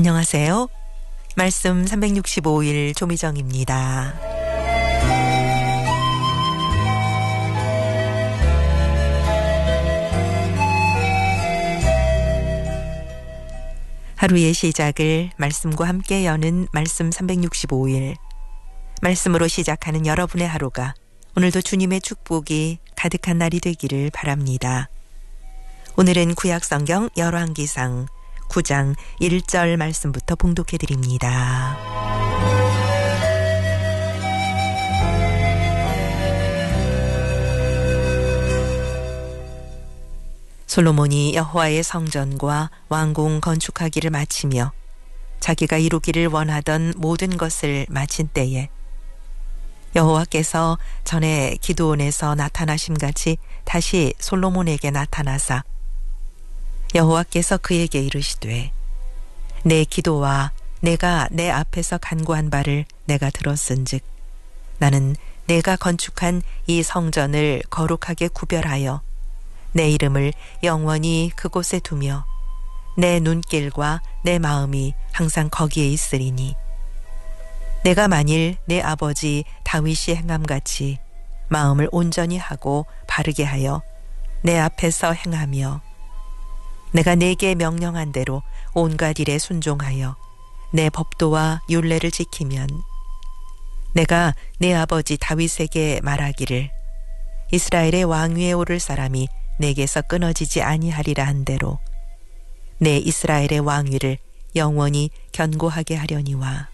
안녕하세요. 말씀 365일 조미정입니다. 하루의 시작을 말씀과 함께 여는 말씀 365일. 말씀으로 시작하는 여러분의 하루가 오늘도 주님의 축복이 가득한 날이 되기를 바랍니다. 오늘은 구약성경 열왕기상 9장 1절 말씀부터 봉독해 드립니다. 솔로몬이 여호와의 성전과 왕궁 건축하기를 마치며 자기가 이루기를 원하던 모든 것을 마친 때에 여호와께서 전에 기드온에서 나타나심같이 다시 솔로몬에게 나타나사 여호와께서 그에게 이르시되 내 기도와 내가 내 앞에서 간구한 바를 내가 들었은즉 나는 내가 건축한 이 성전을 거룩하게 구별하여 내 이름을 영원히 그곳에 두며 내 눈길과 내 마음이 항상 거기에 있으리니 내가 만일 내 아버지 다윗이 행함같이 마음을 온전히 하고 바르게 하여 내 앞에서 행하며 내가 내게 명령한 대로 온갖 일에 순종하여 내 법도와 율례를 지키면 내가 내 아버지 다윗에게 말하기를 이스라엘의 왕위에 오를 사람이 내게서 끊어지지 아니하리라 한 대로 내 이스라엘의 왕위를 영원히 견고하게 하려니와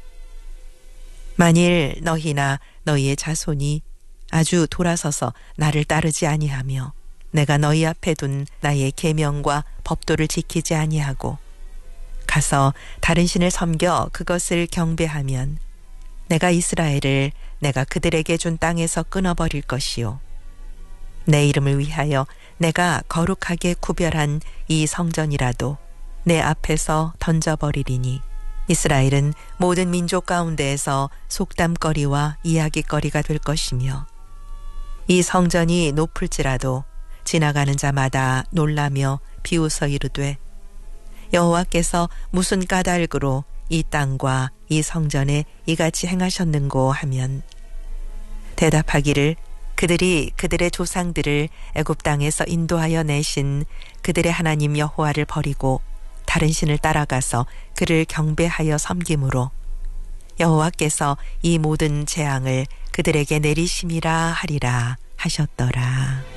만일 너희나 너희의 자손이 아주 돌아서서 나를 따르지 아니하며 내가 너희 앞에 둔 나의 계명과 법도를 지키지 아니하고 가서 다른 신을 섬겨 그것을 경배하면 내가 이스라엘을 내가 그들에게 준 땅에서 끊어버릴 것이요 내 이름을 위하여 내가 거룩하게 구별한 이 성전이라도 내 앞에서 던져버리리니 이스라엘은 모든 민족 가운데에서 속담거리와 이야기거리가 될 것이며 이 성전이 높을지라도 지나가는 자마다 놀라며 비웃어 이르되 여호와께서 무슨 까닭으로 이 땅과 이 성전에 이같이 행하셨는고 하면 대답하기를 그들이 그들의 조상들을 애굽 땅에서 인도하여 내신 그들의 하나님 여호와를 버리고 다른 신을 따라가서 그를 경배하여 섬김으로 여호와께서 이 모든 재앙을 그들에게 내리심이라 하리라 하셨더라.